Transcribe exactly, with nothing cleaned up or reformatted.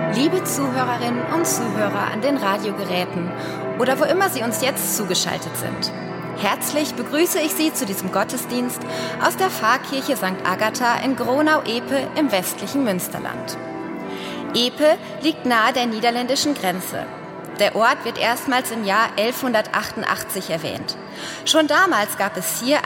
Liebe Zuhörerinnen und Zuhörer an den Radiogeräten oder wo immer Sie uns jetzt zugeschaltet sind. Herzlich begrüße ich Sie zu diesem Gottesdienst aus der Pfarrkirche Sankt Agatha in Gronau-Epe im westlichen Münsterland. Epe liegt nahe der niederländischen Grenze. Der Ort wird erstmals im Jahr elfhundertachtundachtzig erwähnt. Schon damals gab es hier